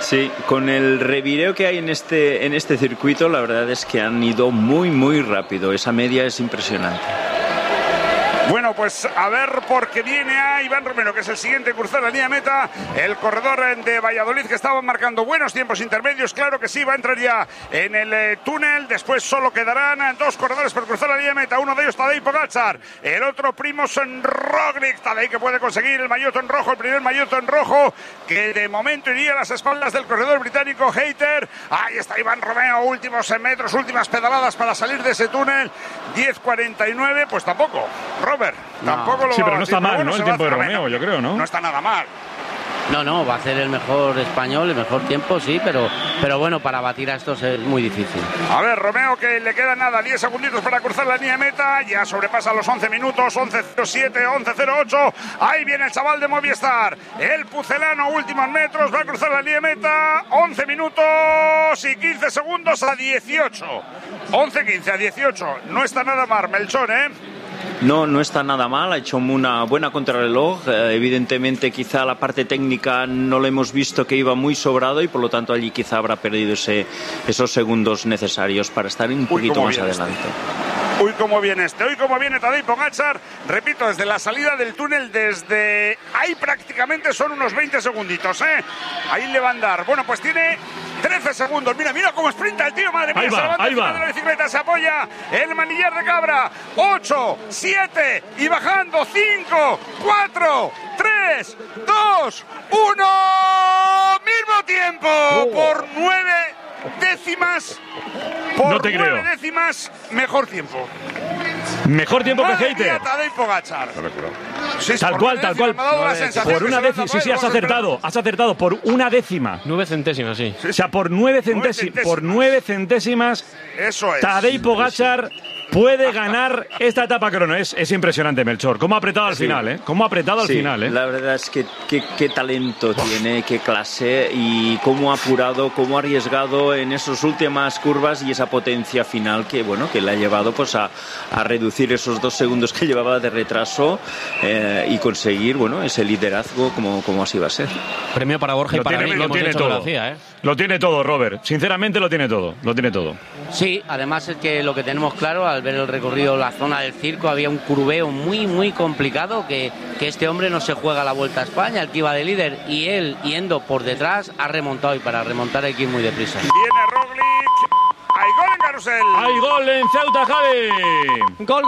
Sí, con el revireo que hay en este circuito, la verdad es que han ido muy, muy rápido. Esa media es impresionante. Bueno, pues a ver, porque viene a Iván Romero, que es el siguiente en cruzar la línea de meta, el corredor de Valladolid, que estaba marcando buenos tiempos intermedios. Claro que sí, va a entrar ya en el túnel. Después solo quedarán dos corredores por cruzar la línea de meta. Uno de ellos, Tadej Pogačar, el otro, Primož Roglič. Tadej, que puede conseguir el maillot en rojo, el primer maillot en rojo, que de momento iría a las espaldas del corredor británico Hayter. Ahí está Iván Romero, últimos metros, últimas pedaladas para salir de ese túnel. 10:49, pues tampoco, Robert, tampoco lo. Sí, pero no está mal, bueno, ¿no? El tiempo de Romeo, yo creo, ¿no? No está nada mal. No, va a ser el mejor español, el mejor tiempo, sí, pero bueno, para batir a estos es muy difícil. A ver, Romeo, que le queda nada, 10 segunditos para cruzar la línea de meta, ya sobrepasa los 11 minutos, 11:07, 11:08, ahí viene el chaval de Movistar, el pucelano, últimos metros, va a cruzar la línea de meta, 11 minutos y 15 segundos a 18, 11:15 a 18, no está nada mal, Melchor, ¿eh? No está nada mal, ha hecho una buena contrarreloj. Evidentemente quizá la parte técnica no lo hemos visto, que iba muy sobrado, y por lo tanto allí quizá habrá perdido esos segundos necesarios para estar un poquito más adelante. Uy, cómo viene hoy cómo viene Tadej Pogačar, repito, desde la salida del túnel, desde ahí prácticamente son unos 20 segunditos, ¿eh? Ahí le va a andar. Bueno, pues tiene 13 segundos, mira cómo sprinta el tío, madre mía, se levanta encima de la bicicleta, se apoya el manillar de cabra, 8, 7 y bajando, 5, 4, 3, 2, 1, mismo tiempo, por 9 décimas, no te creo. 9 décimas, mejor tiempo. Mejor tiempo que Hayter. Tadej Pogačar. Sí, tal cual. Por una décima, sí, has acertado por una décima. 9 centésimas, sí. O sea, por 9 centésimas. Eso es. Tadej Pogačar puede ganar esta etapa crono. Es impresionante, Melchor. Cómo ha apretado al final, ¿eh? Cómo ha apretado al final, ¿eh? La verdad es que qué talento tiene, qué clase, y cómo ha apurado, cómo ha arriesgado en esas últimas curvas, y esa potencia final que le ha llevado pues a reducir esos 2 segundos que llevaba de retraso, y conseguir ese liderazgo como así va a ser. Premio para Borja y para mí, lo tiene todo. Lo tiene todo, Robert. Sinceramente lo tiene todo. Sí, además es que lo que tenemos claro al ver el recorrido, la zona del circo, había un curveo muy, muy complicado, que este hombre no se juega la Vuelta a España, el que iba de líder, y él, yendo por detrás, ha remontado, y para remontar hay que ir muy deprisa. Viene Roglič. Hay gol en Carrusel. Hay gol en Ceuta, Javi. Gol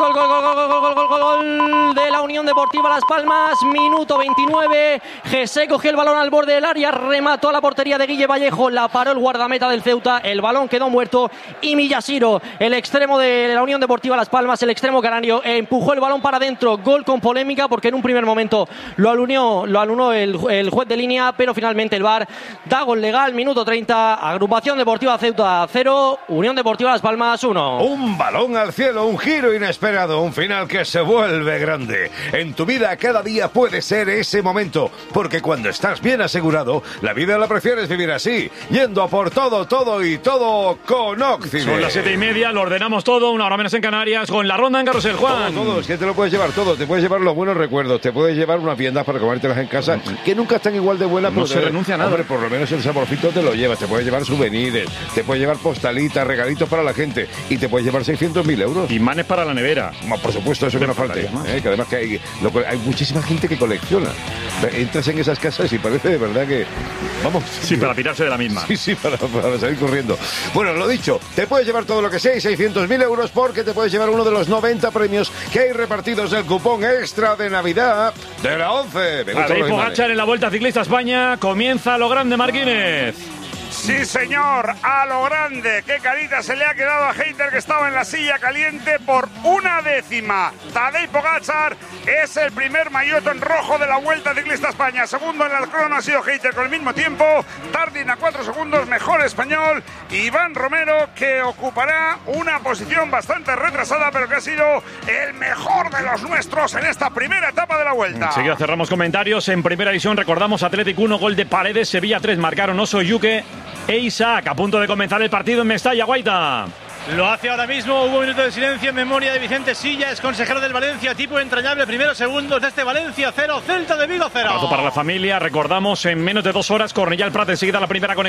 de la Unión Deportiva Las Palmas. Minuto 29. Jesse cogió el balón al borde del área, remató a la portería de Guille Vallejo, la paró el guardameta del Ceuta, el balón quedó muerto, y Millasiro, el extremo de la Unión Deportiva Las Palmas, el extremo canario, empujó el balón para adentro. Gol con polémica, porque en un primer momento lo anuló el juez de línea, pero finalmente el VAR da gol legal. Minuto 30. Agrupación Deportiva Ceuta 0, Unión Deportiva Las Palmas 1. Un balón al cielo, un giro inesperado, un final que se vuelve grande. En tu vida cada día puede ser ese momento, porque cuando estás bien asegurado, la vida la prefieres vivir así, yendo a por todo con Occident. Son las 7:30, lo ordenamos todo, una hora menos en Canarias, con la ronda en Carrusel, Juan. Todo, es que te lo puedes llevar todo, te puedes llevar los buenos recuerdos, te puedes llevar unas viandas para comértelas en casa, que nunca están igual de buenas, no se renuncia a nada. Hombre, por lo menos el saborcito te lo llevas, te puedes llevar souvenirs, te puedes llevar postalitas, regalitos para la gente, y te puedes llevar 600.000 euros. Imanes para la nevera. Por supuesto, eso que no falte. Que además que hay muchísima gente que colecciona. Entras en esas casas y parece de verdad que... Vamos. Sí, para pirarse de la misma. Sí, para salir corriendo. Bueno, lo dicho, te puedes llevar todo lo que sea, 600.000 euros, porque te puedes llevar uno de los 90 premios que hay repartidos del cupón extra de Navidad de la 11. Tadej Pogačar en la Vuelta Ciclista España. Comienza lo grande, Marquínez. Sí, señor, a lo grande. Qué carita se le ha quedado a Hayter, que estaba en la silla caliente por una décima. Tadej Pogačar es el primer maillot en rojo de la Vuelta Ciclista España. Segundo en la crono ha sido Hayter con el mismo tiempo. Tardin a 4 segundos, mejor español. Iván Romero, que ocupará una posición bastante retrasada, pero que ha sido el mejor de los nuestros en esta primera etapa de la Vuelta. Enseguida cerramos comentarios. En primera división recordamos Atlético 1, gol de Paredes, Sevilla 3, marcaron Oso, Yuque e Isaac. A punto de comenzar el partido en Mestalla, Guaita. Lo hace ahora mismo, hubo un minuto de silencio en memoria de Vicente Silla, es consejero del Valencia, tipo entrañable, primeros segundos de este Valencia 0, Celta de Vigo 0. Abrazo para la familia, recordamos en menos de 2 horas, Cornellà el Prat, enseguida la primera conexión.